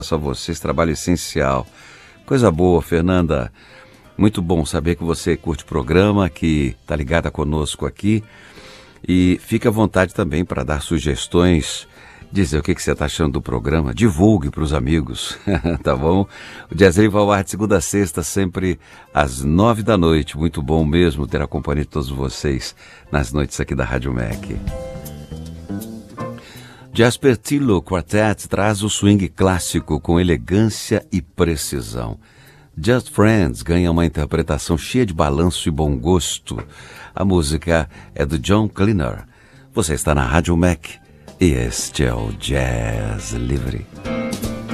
a vocês, trabalho essencial. Coisa boa, Fernanda. Muito bom saber que você curte o programa, que está ligada conosco aqui. E fique à vontade também para dar sugestões, dizer o que você está achando do programa, divulgue para os amigos, tá bom? O Jazz vai ao ar de segunda a sexta, sempre às 9 da noite. Muito bom mesmo ter a companhia de todos vocês nas noites aqui da Rádio MEC. Jasper Tillo Quartet traz o swing clássico com elegância e precisão. Just Friends ganha uma interpretação cheia de balanço e bom gosto. A música é do John Cleaner. Você está na Rádio MEC e este é o Jazz Livre.